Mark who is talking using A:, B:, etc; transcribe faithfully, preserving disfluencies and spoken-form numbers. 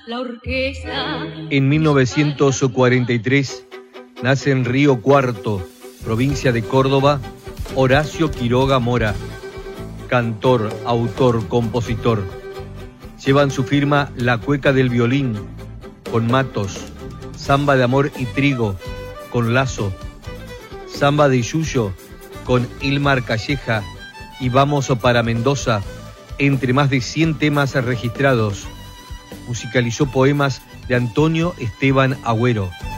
A: la orquesta.
B: En mil novecientos cuarenta y tres nace en Río Cuarto, provincia de Córdoba, Horacio Quiroga Mora, cantor, autor, compositor. Llevan su firma La Cueca del Violín, con Matos, Samba de Amor y Trigo, con Lazo, Samba de Yuyo, con Ilmar Calleja, y Vamos para Mendoza, entre más de cien temas registrados. Musicalizó poemas de Antonio Esteban Agüero.